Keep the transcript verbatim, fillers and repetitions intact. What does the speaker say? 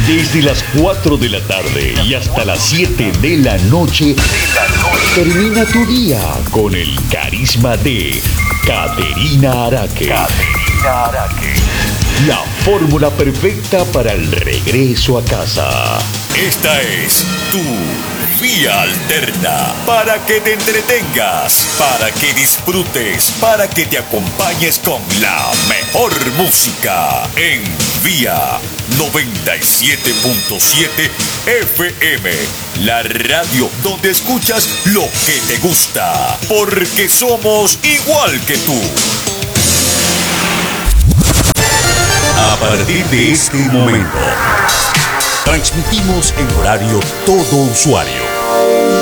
Desde las cuatro de la tarde y hasta las siete de la noche, termina tu día con el carisma de Caterina Araque. Caterina Araque. La fórmula perfecta para el regreso a casa. Esta es tu Vía Alterna, para que te entretengas, para que disfrutes, para que te acompañes con la mejor música en Vía noventa y siete punto siete F M, la radio donde escuchas lo que te gusta, porque somos igual que tú. A partir de este momento, transmitimos en horario todo usuario.